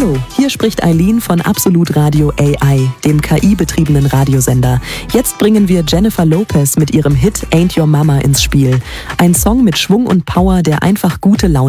Hallo, hier spricht Eileen von Absolut Radio AI, dem KI-betriebenen Radiosender. Jetzt bringen wir Jennifer Lopez mit ihrem Hit Ain't Your Mama ins Spiel. Ein Song mit Schwung und Power, der einfach gute Laune